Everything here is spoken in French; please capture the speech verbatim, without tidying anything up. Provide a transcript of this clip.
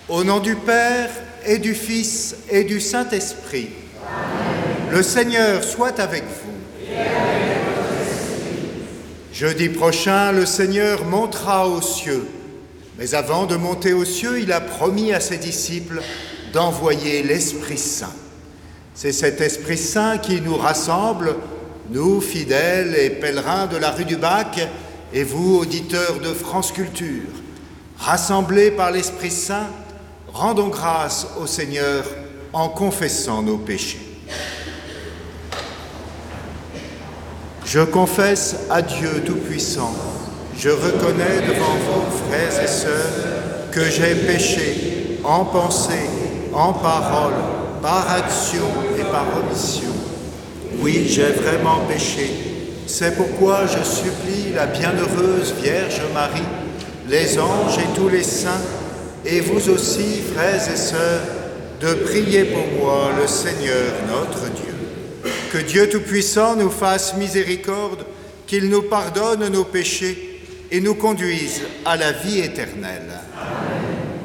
Au nom du Père et du Fils et du Saint-Esprit, Amen. Le Seigneur soit avec vous. Et avec votre esprit. Jeudi prochain, le Seigneur montera aux cieux. Mais avant de monter aux cieux, il a promis à ses disciples d'envoyer l'Esprit Saint. C'est cet Esprit Saint qui nous rassemble, nous, fidèles et pèlerins de la rue du Bac, et vous, auditeurs de France Culture. Rassemblés par l'Esprit Saint, rendons grâce au Seigneur en confessant nos péchés. Je confesse à Dieu Tout-Puissant, je reconnais devant vous, frères et sœurs, que j'ai péché en pensée, en parole, par action et par omission. Oui, j'ai vraiment péché. C'est pourquoi je supplie la bienheureuse Vierge Marie, les anges et tous les saints, et vous aussi, frères et sœurs, de prier pour moi, le Seigneur notre Dieu. Que Dieu Tout-Puissant nous fasse miséricorde, qu'il nous pardonne nos péchés et nous conduise à la vie éternelle. Amen.